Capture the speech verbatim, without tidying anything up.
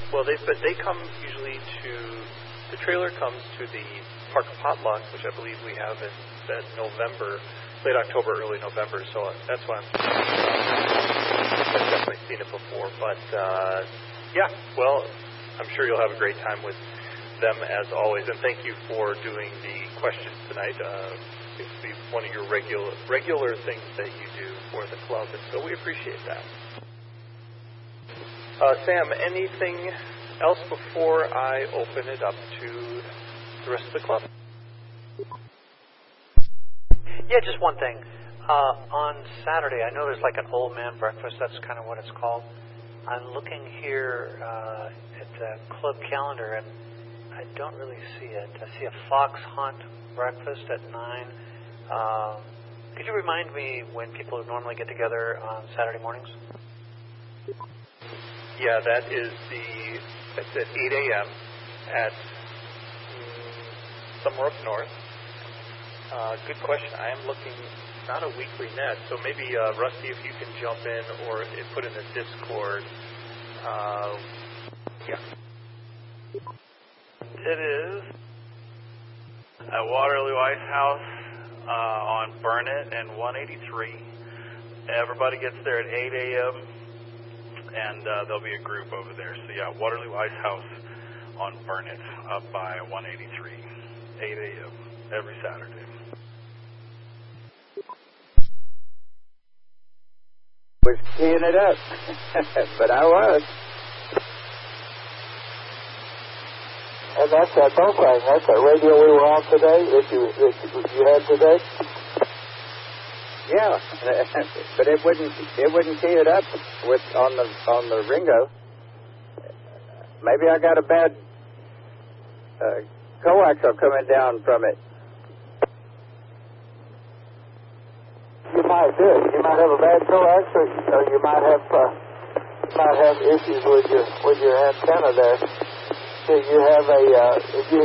well, they but they come usually to the trailer comes to the park potluck, which I believe we have in that November, late October, early November. So that's why I'm I've definitely seen it before. But uh, yeah, well, I'm sure you'll have a great time with them as always. And thank you for doing the questions tonight. Uh, seems to be one of your regular regular things that you do for the club, and so we appreciate that. Uh, Sam, anything else before I open it up to the rest of the club? Yeah, just one thing. Uh, on Saturday, I know there's like an old man breakfast. That's kind of what it's called. I'm looking here uh, at the club calendar, and I don't really see it. I see a fox hunt breakfast at nine. Um, could you remind me when people normally get together on Saturday mornings? Yeah, that is the, that's at eight a.m. at mm, somewhere up north. Uh, good question. I am looking, not a weekly net, so maybe, uh, Rusty, if you can jump in or put in the Discord. Uh, yeah. It is at Waterloo Ice House uh, on Burnett and one eighty-three. Everybody gets there at eight a.m. and uh, there'll be a group over there. So yeah, Waterloo Ice House on Burnett up by one eighty-three, eight a.m. every Saturday. Was keying it up, but I was. And that's that profile. That's that radio we were on today. That you that you had today. Yeah, but it wouldn't it wouldn't key it up with on the on the Ringo. Maybe I got a bad uh, coaxial coming down from it. You might do. You might have a bad coax, or, or you might have uh, you might have issues with your with your antenna there. So you have a uh, if you